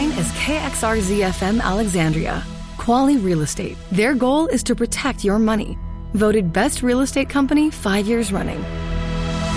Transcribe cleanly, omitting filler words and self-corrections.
Mine is KXRZ-FM Alexandria. Quality Real Estate. Their goal is to protect your money. Voted Best Real Estate Company 5 years running.